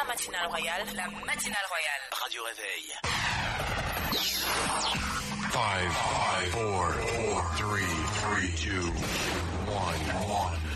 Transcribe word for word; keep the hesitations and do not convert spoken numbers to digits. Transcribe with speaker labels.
Speaker 1: matinale royale, la matinale royale.
Speaker 2: Radio Réveil.
Speaker 3: Five, five, four, four, three, three, two, one, one.